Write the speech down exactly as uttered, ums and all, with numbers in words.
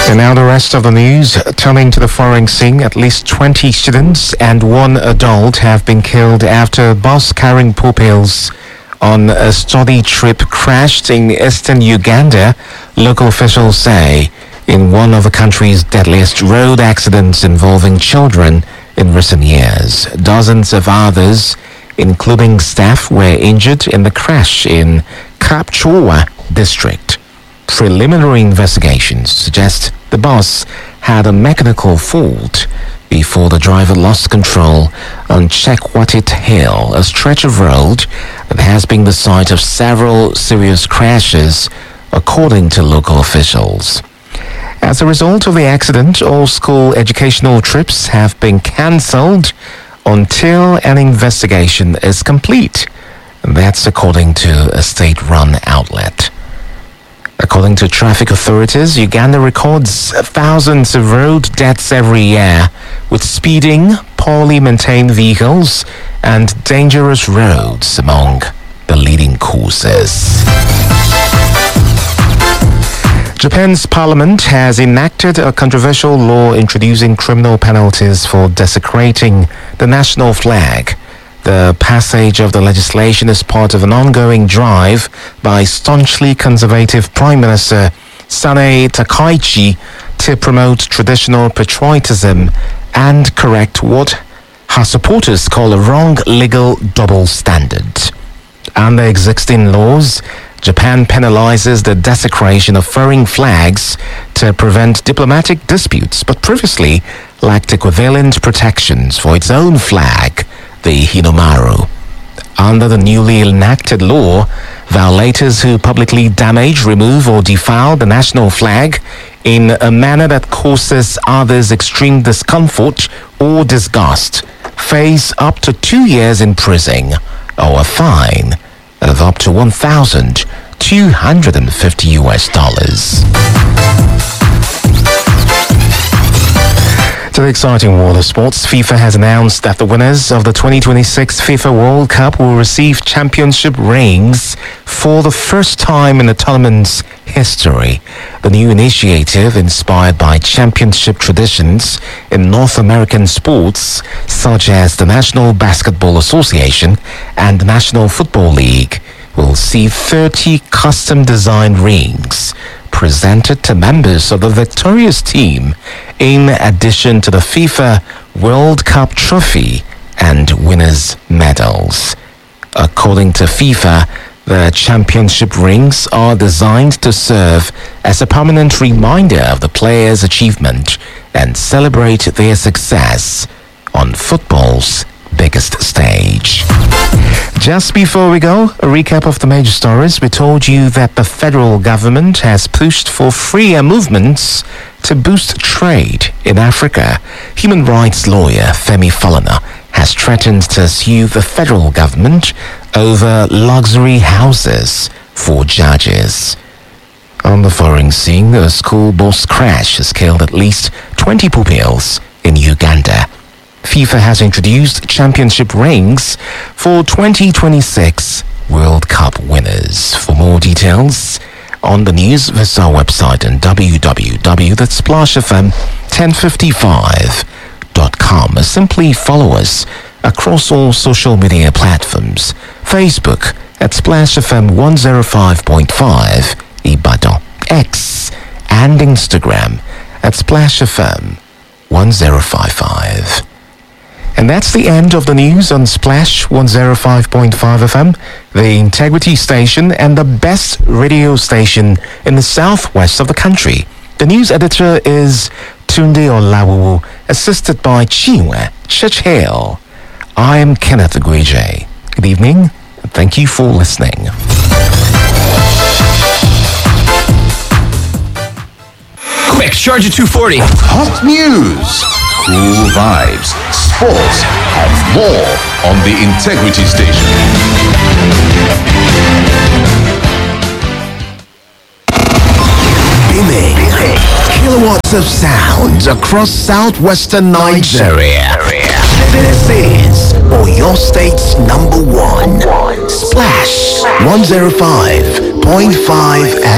And now the rest of the news. Turning to the foreign scene, at least twenty students and one adult have been killed after a bus carrying pupils on a study trip crashed in eastern Uganda, local officials say, in one of the country's deadliest road accidents involving children in recent years. Dozens of others, including staff, were injured in the crash in Kapchorwa district. Preliminary investigations suggest the bus had a mechanical fault before the driver lost control on Chekwatit Hill, a stretch of road that has been the site of several serious crashes, according to local officials. As a result of the accident, all school educational trips have been cancelled until an investigation is complete. That's according to a state-run outlet. According to traffic authorities, Uganda records thousands of road deaths every year, with speeding, poorly maintained vehicles, and dangerous roads among the leading causes. Japan's parliament has enacted a controversial law introducing criminal penalties for desecrating the national flag. The passage of the legislation is part of an ongoing drive by staunchly conservative Prime Minister Sanae Takaichi to promote traditional patriotism and correct what her supporters call a wrong legal double standard. Under existing laws, Japan penalizes the desecration of foreign flags to prevent diplomatic disputes, but previously lacked equivalent protections for its own flag, the Hinomaru. Under the newly enacted law, violators who publicly damage, remove, or defile the national flag in a manner that causes others extreme discomfort or disgust face up to two years in prison or a fine of up to one thousand two hundred fifty U S dollars. To the exciting world of sports, FIFA has announced that the winners of the twenty twenty-six FIFA World Cup will receive championship rings for the first time in the tournament's history. The new initiative, inspired by championship traditions in North American sports, such as the National Basketball Association and the National Football League, will see thirty custom-designed rings presented to members of the victorious team, in addition to the FIFA World Cup trophy and winners' medals. According to FIFA, the championship rings are designed to serve as a permanent reminder of the players' achievement and celebrate their success on football's biggest stage. Just before we go, a recap of the major stories. We told you that the federal government has pushed for freer movements to boost trade in Africa. Human rights lawyer Femi Falana has threatened to sue the federal government over luxury houses for judges. On the foreign scene, a school bus crash has killed at least twenty pupils in Uganda. FIFA has introduced championship rings for twenty twenty-six World Cup winners. For more details on the news, visit our website on w w w dot splash f m ten fifty-five dot com. Simply follow us across all social media platforms. Facebook at Splash F M one oh five point five Ibadan, X, and Instagram at Splash F M one oh five five. And that's the end of the news on Splash one oh five point five F M, the integrity station and the best radio station in the southwest of the country. The news editor is Tunde Olawu, assisted by Chinwe Chechale. I am Kenneth Agweje. Good evening, and thank you for listening. Quick, Charger two forty. Hot news, cool vibes, sports, and more on the Integrity Station. Beaming kilowatts of sound across southwestern Nigeria. This is Oyo State's number one, Splash one oh five point five F M.